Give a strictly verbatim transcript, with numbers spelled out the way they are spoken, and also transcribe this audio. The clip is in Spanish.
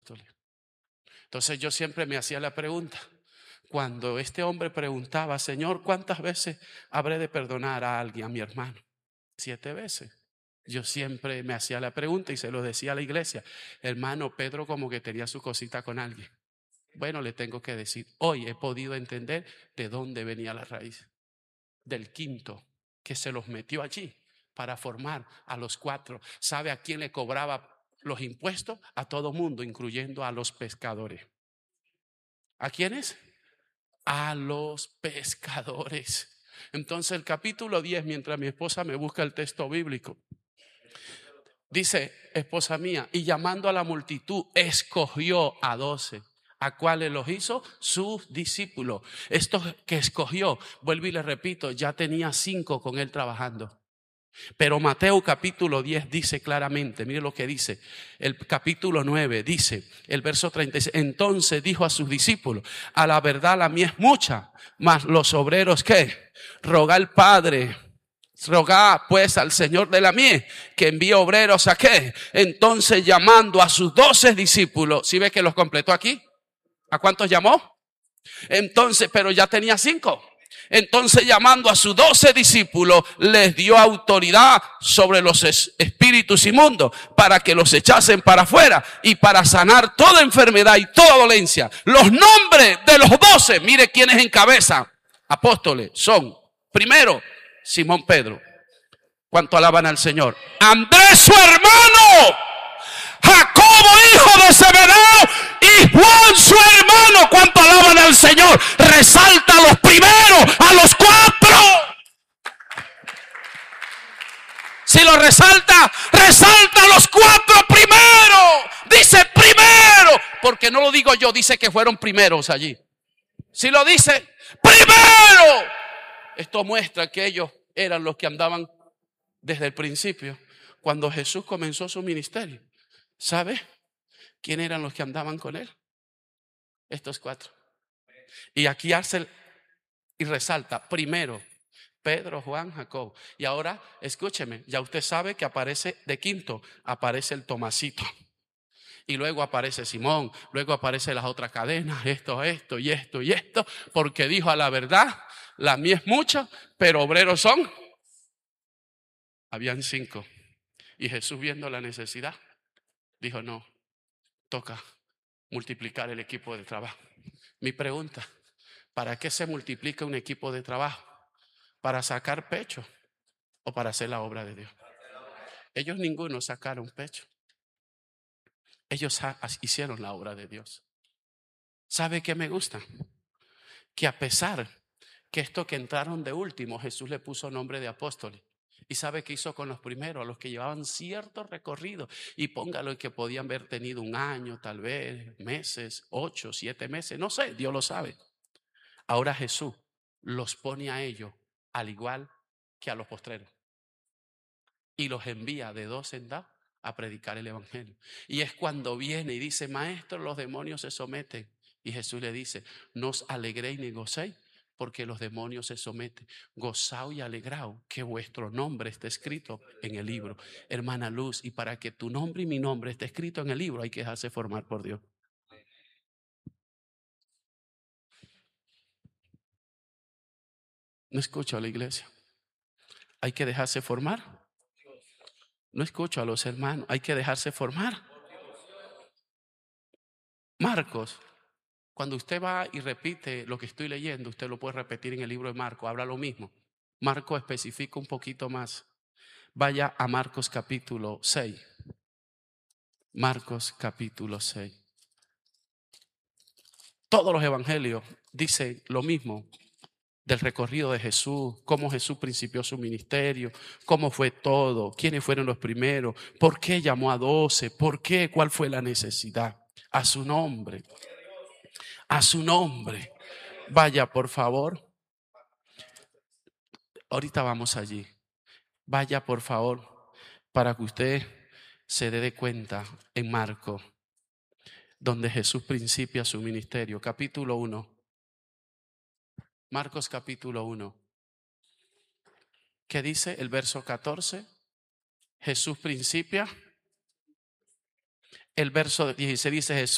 apóstoles. Entonces yo siempre me hacía la pregunta, cuando este hombre preguntaba, Señor, ¿cuántas veces habré de perdonar a alguien, a mi hermano? Siete veces. Yo siempre me hacía la pregunta y se lo decía a la iglesia. Hermano, Pedro como que tenía su cosita con alguien. Bueno, le tengo que decir, hoy he podido entender de dónde venía la raíz. Del quinto, que se los metió allí para formar a los cuatro. ¿Sabe a quién le cobraba los impuestos? A todo mundo, incluyendo a los pescadores. ¿A quiénes? A los pescadores. Entonces el capítulo diez, mientras mi esposa me busca el texto bíblico, dice, esposa mía, y llamando a la multitud, escogió a doce. ¿A cuáles los hizo? Sus discípulos. Estos que escogió, vuelvo y le repito, ya tenía cinco con él trabajando. Pero Mateo capítulo diez dice claramente, mire lo que dice, el capítulo nueve dice, el verso treinta y seis, entonces dijo a sus discípulos, a la verdad la mies es mucha, mas los obreros, ¿qué? Roga al Padre, roga pues al Señor de la mies, que envíe obreros a ¿qué? Entonces llamando a sus doce discípulos, ¿sí ve que los completó aquí? ¿A cuántos llamó? Entonces, pero ya tenía cinco. Entonces llamando a sus doce discípulos les dio autoridad sobre los espíritus inmundos para que los echasen para afuera y para sanar toda enfermedad y toda dolencia. Los nombres de los doce, mire quiénes encabezan, apóstoles, son primero Simón Pedro. ¿Cuánto alaban al Señor? Andrés su hermano, Jacobo hijo de Zebedeo y Juan su hermano. ¿Cuánto alaban al Señor? Resalta a los primeros, a los cuatro. Si lo resalta, resalta a los cuatro primero. Dice primero, porque no lo digo yo, dice que fueron primeros allí. Si lo dice primero, esto muestra que ellos eran los que andaban desde el principio, cuando Jesús comenzó su ministerio. ¿Sabe quién eran los que andaban con él? Estos cuatro. Y aquí hace y resalta primero Pedro, Juan, Jacob. Y ahora escúcheme, ya usted sabe que aparece de quinto, aparece el Tomasito. Y luego aparece Simón, luego aparece las otras cadenas, esto, esto y esto y esto, porque dijo a la verdad, la mía es mucha, pero obreros son. Habían cinco. Y Jesús, viendo la necesidad, dijo, no, toca multiplicar el equipo de trabajo. Mi pregunta, ¿para qué se multiplica un equipo de trabajo? ¿Para sacar pecho o para hacer la obra de Dios? Ellos ninguno sacaron pecho. Ellos hicieron la obra de Dios. ¿Sabe qué me gusta? Que a pesar que estos que entraron de último, Jesús le puso nombre de apóstoles. ¿Y sabe qué hizo con los primeros? A los que llevaban cierto recorrido. Y póngalo que podían haber tenido un año, tal vez, meses, ocho, siete meses. No sé, Dios lo sabe. Ahora Jesús los pone a ellos al igual que a los postreros. Y los envía de dos en dos a predicar el evangelio. Y es cuando viene y dice, maestro, los demonios se someten. Y Jesús le dice, no os alegréis ni gocéis, porque los demonios se someten. Gozaos y alegraos que vuestro nombre esté escrito en el libro. Hermana Luz, y para que tu nombre y mi nombre esté escrito en el libro, hay que dejarse formar por Dios. No escucho a la iglesia. Hay que dejarse formar. No escucho a los hermanos. Hay que dejarse formar. Marcos, cuando usted va y repite lo que estoy leyendo, usted lo puede repetir en el libro de Marcos. Habla lo mismo. Marcos especifica un poquito más. Vaya a Marcos capítulo seis. Marcos capítulo seis. Todos los evangelios dicen lo mismo del recorrido de Jesús, cómo Jesús principió su ministerio, cómo fue todo, quiénes fueron los primeros, por qué llamó a doce, por qué, cuál fue la necesidad. A su nombre, a su nombre. Vaya, por favor. Ahorita vamos allí. Vaya, por favor, para que usted se dé cuenta en Marcos, donde Jesús principia su ministerio. Capítulo uno. Marcos capítulo uno. ¿Qué dice el verso catorce? Jesús principia. El verso dieciséis dice Jesús.